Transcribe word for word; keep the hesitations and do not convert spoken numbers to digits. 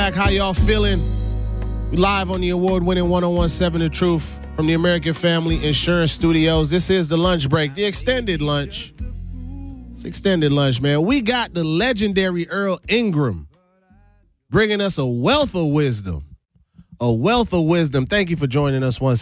How y'all feeling? We live on the award-winning one oh one point seven The Truth from the American Family Insurance Studios. This is the lunch break, the extended lunch. It's extended lunch, man. We got the legendary Earl Ingram bringing us a wealth of wisdom. A wealth of wisdom. Thank you for joining us once